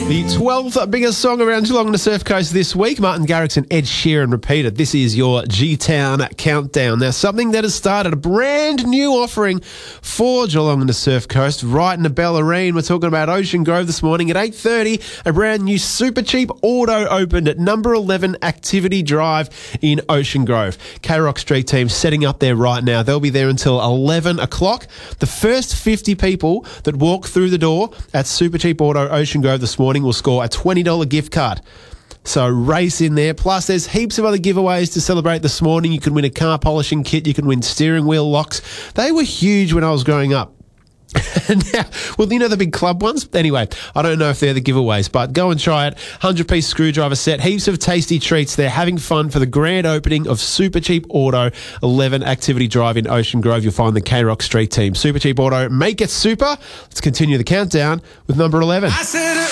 The 12th biggest song around Geelong and the Surf Coast this week. Martin Garrix and Ed Sheeran repeated. This is your G-Town Countdown. Now, something that has started, a brand new offering for Geelong and the Surf Coast right in the Bellarine. We're talking about Ocean Grove this morning at 8:30. A brand new super cheap auto opened at number 11 Activity Drive in Ocean Grove. K-Rock Street team setting up there right now. They'll be there until 11 o'clock. The first 50 people that walk through the door at Super Cheap Auto Ocean Grove this morning will score a $20 gift card. So race in there. Plus, there's heaps of other giveaways to celebrate this morning. You can win a car polishing kit. You can win steering wheel locks. They were huge when I was growing up. Now, well, you know the big club ones? Anyway, I don't know if they're the giveaways, but go and try it. 100-piece screwdriver set, heaps of tasty treats. They're having fun for the grand opening of Super Cheap Auto, 11 Activity Drive in Ocean Grove. You'll find the K-Rock Street team. Super Cheap Auto, make it super. Let's continue the countdown with number 11.